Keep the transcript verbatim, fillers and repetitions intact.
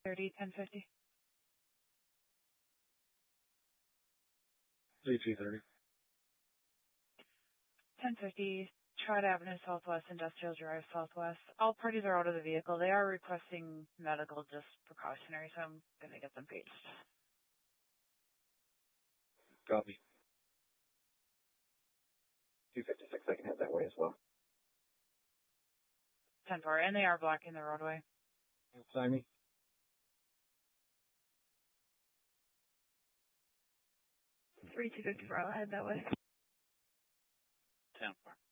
thirty, ten fifty. three three thirty. ten fifty, Trout Avenue Southwest, Industrial Drive Southwest. All parties are out of the vehicle. They are requesting medical, just precautionary, so I'm going to get them paged. Copy. two fifty-six, I can head that way as well. ten four, and they are blocking the roadway. Sign me. three two fifty-four, I'll head that way. ten four.